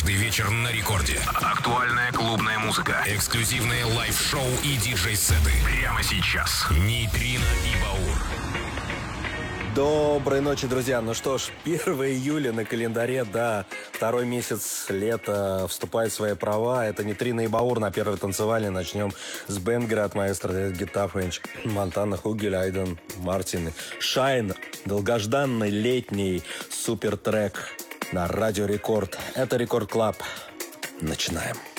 Каждый вечер на рекорде. Актуальная клубная музыка. Эксклюзивные лайв-шоу и диджей-сеты. Прямо сейчас. Нейтрино и Баур. Доброй ночи, друзья. Ну что ж, 1 июля на календаре, да, второй месяц лета вступает в свои права. Это Нейтрино и Баур на первой танцевальной. Начнем с бенгера от маэстро Гита Френч, Монтана, Хугель, Айден, Мартин, Шайн. Долгожданный летний супертрек на Радио Рекорд. Это Рекорд Клаб. Начинаем.